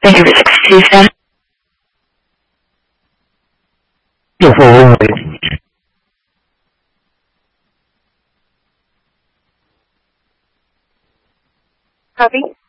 Thank you for 627. 用户认为 Copy.